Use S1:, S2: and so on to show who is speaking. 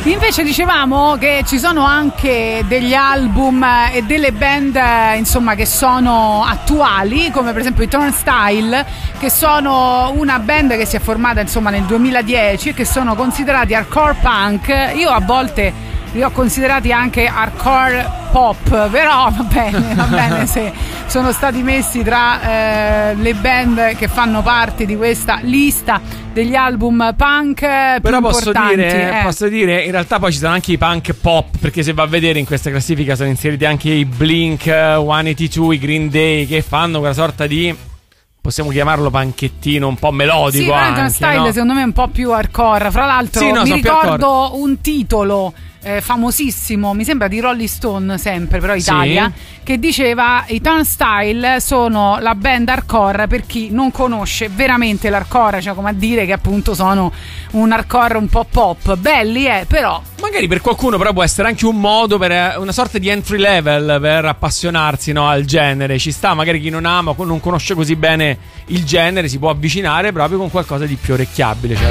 S1: Invece dicevamo che ci sono anche degli album e delle band insomma che sono attuali, come per esempio i Turnstile, che sono una band che si è formata insomma nel 2010 e che sono considerati hardcore punk. Io a volte li ho considerati anche hardcore pop, però va bene se sono stati messi tra le band che fanno parte di questa lista degli album punk più importanti.
S2: Posso dire, in realtà poi ci sono anche i punk pop, perché se va a vedere in questa classifica sono inseriti anche i Blink 182, i Green Day, che fanno quella sorta di, possiamo chiamarlo panchettino un po' melodico.
S1: Sì,
S2: anche,
S1: style,
S2: no?
S1: Secondo me è un po' più hardcore. Fra l'altro mi ricordo un titolo famosissimo, mi sembra di Rolling Stone, sempre però Italia, che diceva: i Turnstile sono la band hardcore per chi non conosce veramente l'hardcore, cioè come a dire che appunto sono un hardcore un po' pop. Belli però
S2: magari per qualcuno però può essere anche un modo per una sorta di entry level per appassionarsi, no, al genere. Ci sta, magari chi non ama, non conosce così bene il genere, si può avvicinare proprio con qualcosa di più orecchiabile, cioè